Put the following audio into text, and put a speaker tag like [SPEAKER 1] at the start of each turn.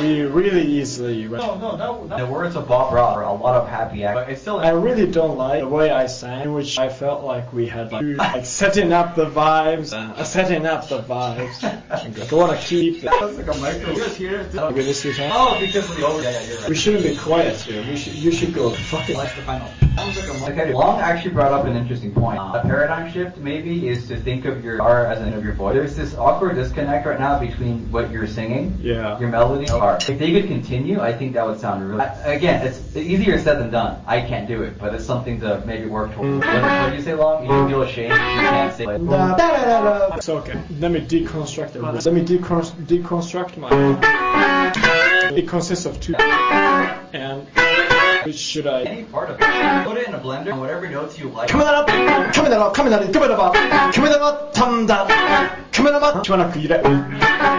[SPEAKER 1] easily, really easily.
[SPEAKER 2] The words of Bob Ross are a lot of happy act, but it's still.
[SPEAKER 1] I really don't like the way I sang, which I felt like we had like setting up the vibes. I want to keep.
[SPEAKER 2] That's like a micro.
[SPEAKER 1] Okay, this is
[SPEAKER 2] Oh, because of the over. Yeah, you're right.
[SPEAKER 1] We shouldn't be quiet here. You should go. Fuck it.
[SPEAKER 2] What's the final? Okay, Long actually brought up an interesting point. A paradigm shift maybe is to think of your R as an end of your voice. There's this awkward disconnect right now between what you're singing, your melody, and R. If they could continue, I think that would sound really. Again, it's easier said than done. I can't do it, but it's something to maybe work towards. What do you say, Long? You feel ashamed? You can't say.
[SPEAKER 1] It's okay. Let me deconstruct it. Let me deconstruct my. It consists of two. And which should I?
[SPEAKER 2] Any part of it. Put it in a blender. Whatever notes you like.
[SPEAKER 1] 카메라 탐다. 카메라 탐다.